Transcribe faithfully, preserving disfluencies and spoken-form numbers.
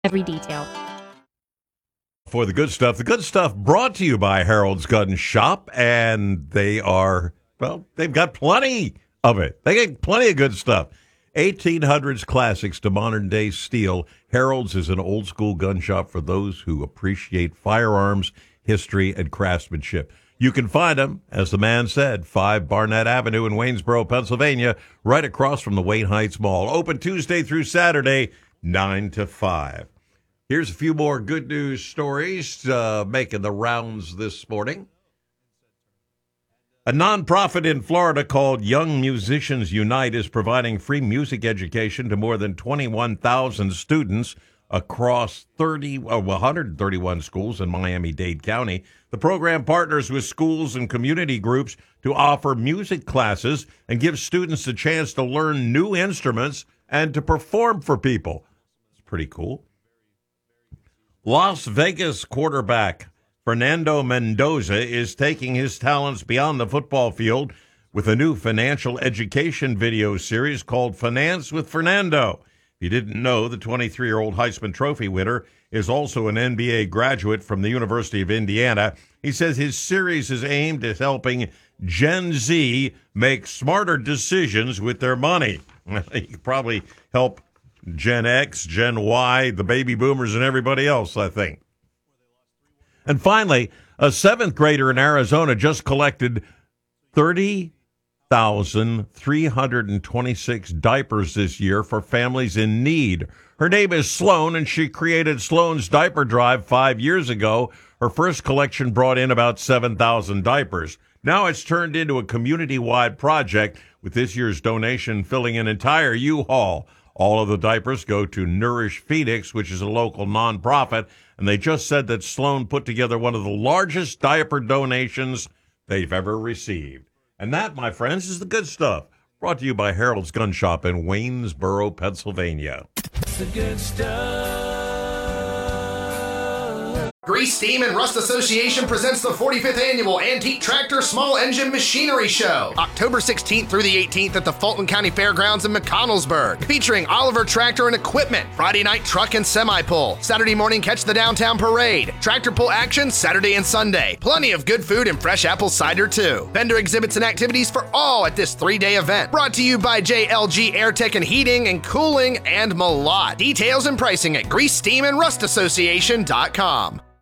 every detail. For the good stuff, the good stuff brought to you by Harold's Gun Shop, and they are, well, they've got plenty of it. They got plenty of good stuff. eighteen hundreds classics to modern day steel. Harold's is an old school gun shop for those who appreciate firearms, history, and craftsmanship. You can find them, as the man said, five Barnett Avenue in Waynesboro, Pennsylvania, right across from the Wayne Heights Mall. Open Tuesday through Saturday, nine to five. Here's a few more good news stories uh, making the rounds this morning. A nonprofit in Florida called Young Musicians Unite is providing free music education to more than twenty-one thousand students across thirty, uh, one hundred thirty-one schools in Miami-Dade County. The program partners with schools and community groups to offer music classes and give students a chance to learn new instruments and to perform for people. It's pretty cool. Las Vegas quarterback Fernando Mendoza is taking his talents beyond the football field with a new financial education video series called Finance with Fernando. If you didn't know, the twenty-three-year-old Heisman Trophy winner is also an N B A graduate from the University of Indiana. He says his series is aimed at helping Gen Z make smarter decisions with their money. He could probably help Gen X, Gen Y, the baby boomers, and everybody else, I think. And finally, a seventh grader in Arizona just collected thirty thousand three hundred twenty-six diapers this year for families in need. Her name is Sloan, and she created Sloan's Diaper Drive five years ago. Her first collection brought in about seven thousand diapers. Now it's turned into a community-wide project, with this year's donation filling an entire U-Haul. All of the diapers go to Nourish Phoenix, which is a local nonprofit, and they just said that Sloan put together one of the largest diaper donations they've ever received. And that, my friends, is the good stuff. Brought to you by Harold's Gun Shop in Waynesboro, Pennsylvania. The good stuff. Grease, Steam, and Rust Association presents the forty-fifth Annual Antique Tractor Small Engine Machinery Show, October sixteenth through the eighteenth at the Fulton County Fairgrounds in McConnellsburg, featuring Oliver Tractor and Equipment, Friday night truck and semi-pull, Saturday morning catch the downtown parade, tractor pull action Saturday and Sunday, plenty of good food and fresh apple cider too. Vendor exhibits and activities for all at this three-day event, brought to you by J L G Airtech and Heating and Cooling and Malott. Details and pricing at grease steam and rust association dot com.